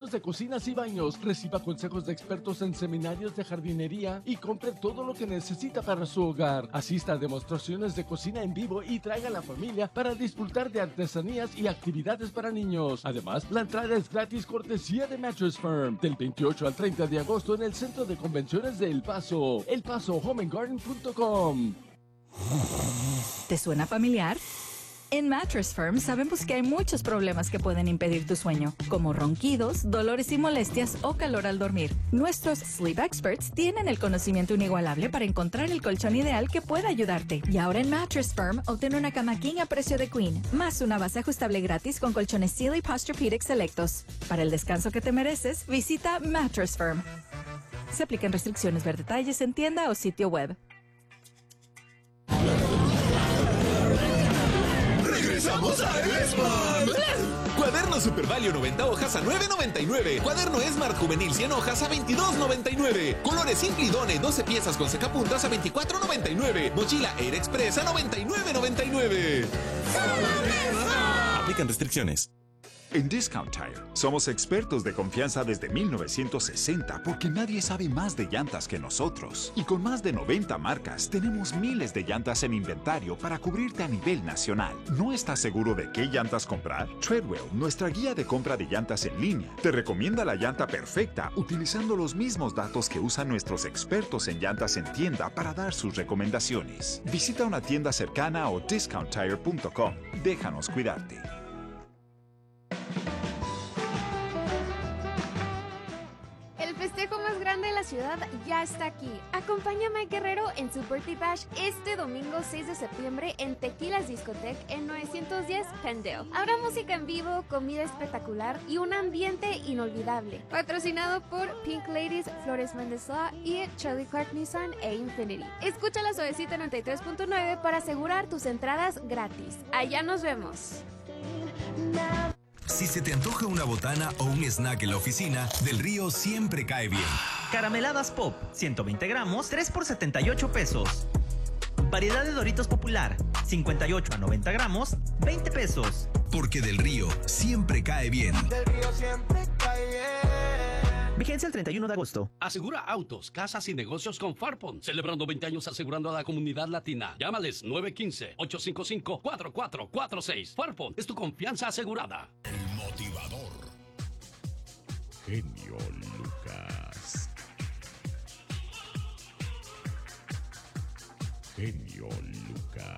cursos de cocinas y baños. Reciba consejos de expertos en seminarios de jardinería y compre todo lo que necesita para su hogar. Asista a demostraciones de cocina en vivo y traiga a la familia para disfrutar de artesanías y actividades para niños. Además, la entrada es gratis, cortesía de Mattress Firm. Del 28 al 30 de agosto en el Centro de Convenciones de El Paso. elpasohomeandgarden.com. ¿Te suena familiar? En Mattress Firm sabemos que hay muchos problemas que pueden impedir tu sueño, como ronquidos, dolores y molestias o calor al dormir. Nuestros Sleep Experts tienen el conocimiento inigualable para encontrar el colchón ideal que pueda ayudarte. Y ahora en Mattress Firm, obtén una cama King a precio de Queen, más una base ajustable gratis con colchones Sealy Posturepedic selectos. Para el descanso que te mereces, visita Mattress Firm. Se aplican restricciones. Ver detalles en tienda o sitio web. ¡Regresamos a Esmar! Cuaderno Super Value 90 hojas a $9.99. Cuaderno Smart Juvenil 100 hojas a $22.99. Colores Simplidone 12 piezas con secapuntas a $24.99. Mochila Air Express a $99.99. Aplican restricciones. En Discount Tire somos expertos de confianza desde 1960 porque nadie sabe más de llantas que nosotros. Y con más de 90 marcas tenemos miles de llantas en inventario para cubrirte a nivel nacional. ¿No estás seguro de qué llantas comprar? Treadwell, nuestra guía de compra de llantas en línea, te recomienda la llanta perfecta utilizando los mismos datos que usan nuestros expertos en llantas en tienda para dar sus recomendaciones. Visita una tienda cercana o discounttire.com. Déjanos cuidarte. El festejo más grande de la ciudad ya está aquí. Acompaña a Mike Guerrero en su Birthday Bash este domingo 6 de septiembre en Tequilas Discotech en 910 Pendale. Habrá música en vivo, comida espectacular y un ambiente inolvidable. Patrocinado por Pink Ladies, Flores Mendes Law y Charlie Clark Nissan e Infinity. Escucha la Suavecita 93.9 para asegurar tus entradas gratis. Allá nos vemos. Si se te antoja una botana o un snack en la oficina, Del Río siempre cae bien. Carameladas Pop, 120 gramos, 3 por 78 pesos. Variedad de Doritos Popular, 58 a 90 gramos, 20 pesos. Porque Del Río siempre cae bien. Del Río siempre cae bien. Vigencia el 31 de agosto. Asegura autos, casas y negocios con Farpon. Celebrando 20 años asegurando a la comunidad latina. Llámales 915-855-4446. Farpon es tu confianza asegurada. El motivador. Genio Lucas. Genio Lucas.